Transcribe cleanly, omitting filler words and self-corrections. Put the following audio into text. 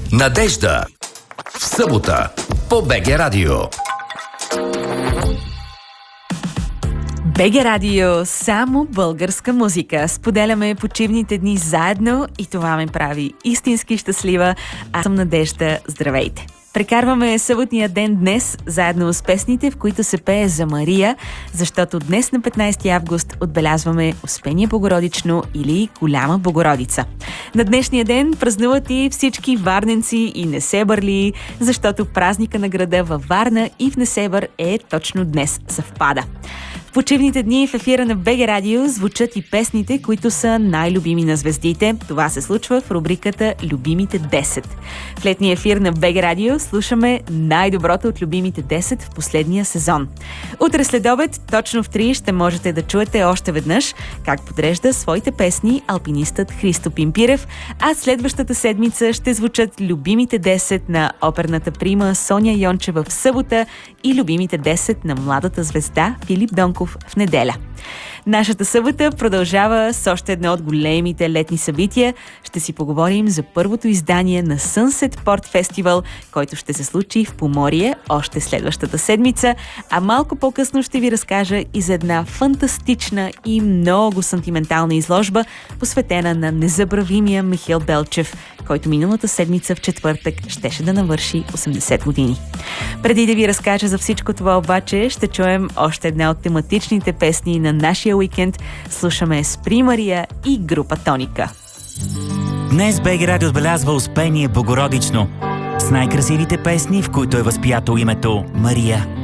Надежда в събота по БГ Радио. БГ Радио, само българска музика. Споделяме почивните дни заедно и това ме прави истински щастлива. Аз съм Надежда. Здравейте! Прекарваме съботния ден днес, заедно с песните, в които се пее за Мария, защото днес на 15 август отбелязваме Успение Богородично или Голяма Богородица. На днешния ден празнуват и всички варненци и несебърлии, защото празника на града във Варна и в Несебър е точно днес съвпада. В почивните дни в ефира на БГ Радио звучат и песните, които са най-любими на звездите. Това се случва в рубриката Любимите 10. В летния ефир на БГ Радио слушаме най-доброто от любимите 10 в последния сезон. Утре след обед, точно в 3, ще можете да чуете още веднъж как подрежда своите песни алпинистът Христо Пимпирев, а следващата седмица ще звучат любимите 10 на оперната прима Соня Йончева в събота и любимите 10 на младата звезда Филип Донков в неделя. Нашата събота продължава с още едно от големите летни събития. Ще си поговорим за първото издание на Sunset Port Festival, който ще се случи в Поморие още следващата седмица, а малко по-късно ще ви разкажа и за една фантастична и много сантиментална изложба, посветена на незабравимия Михаил Белчев, който миналата седмица в четвъртък щеше да навърши 80 години. Преди да ви разкажа за всичко това обаче, ще чуем още една от тематичните песни на нашия уикенд. Слушаме Спри Мария и група Тоника. Днес БГ Радио отбелязва Успение Богородично с най-красивите песни, в които е възпято името Мария.